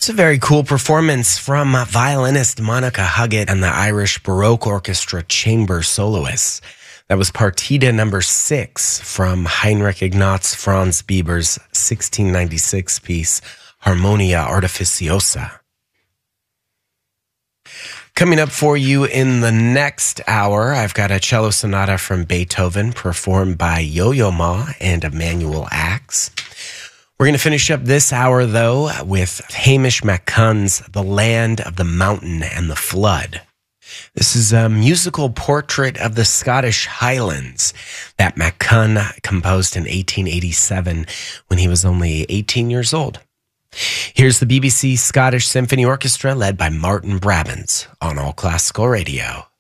It's a very cool performance from violinist Monica Huggett and the Irish Baroque Orchestra chamber soloists. That was Partita number 6 from Heinrich Ignaz Franz Bieber's 1696 piece, Harmonia Artificiosa. Coming up for you in the next hour, I've got a cello sonata from Beethoven performed by Yo-Yo Ma and Emanuel Axe. We're going to finish up this hour, though, with Hamish MacCunn's The Land of the Mountain and the Flood. This is a musical portrait of the Scottish Highlands that MacCunn composed in 1887 when he was only 18 years old. Here's the BBC Scottish Symphony Orchestra led by Martin Brabants on All Classical Radio.